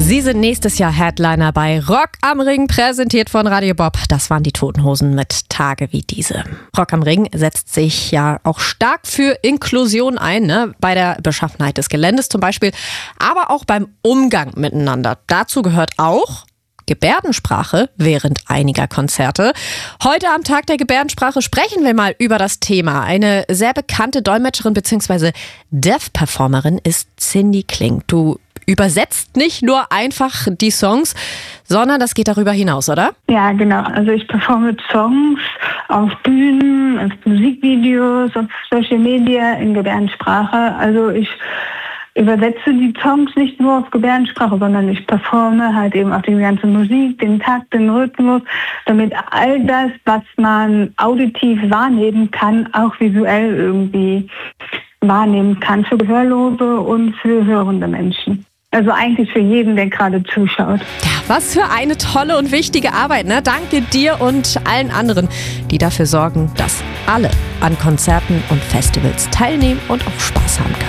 Sie sind nächstes Jahr Headliner bei Rock am Ring, präsentiert von Radio Bob. Das waren die Toten Hosen mit Tage wie diese. Rock am Ring setzt sich ja auch stark für Inklusion ein, ne? Bei der Beschaffenheit des Geländes zum Beispiel, aber auch beim Umgang miteinander. Dazu gehört auch Gebärdensprache während einiger Konzerte. Heute am Tag der Gebärdensprache sprechen wir mal über das Thema. Eine sehr bekannte Dolmetscherin bzw. Deaf-Performerin ist Cindy Kling. Du übersetzt nicht nur einfach die Songs, sondern das geht darüber hinaus, oder? Ja, genau. Also ich performe Songs auf Bühnen, auf Musikvideos, auf Social Media in Gebärdensprache. Also ich übersetze die Songs nicht nur auf Gebärdensprache, sondern ich performe halt eben auch die ganze Musik, den Takt, den Rhythmus, damit all das, was man auditiv wahrnehmen kann, auch visuell irgendwie wahrnehmen kann, für Gehörlose und für hörende Menschen. Also eigentlich für jeden, der gerade zuschaut. Ja, was für eine tolle und wichtige Arbeit, ne? Danke dir und allen anderen, die dafür sorgen, dass alle an Konzerten und Festivals teilnehmen und auch Spaß haben können.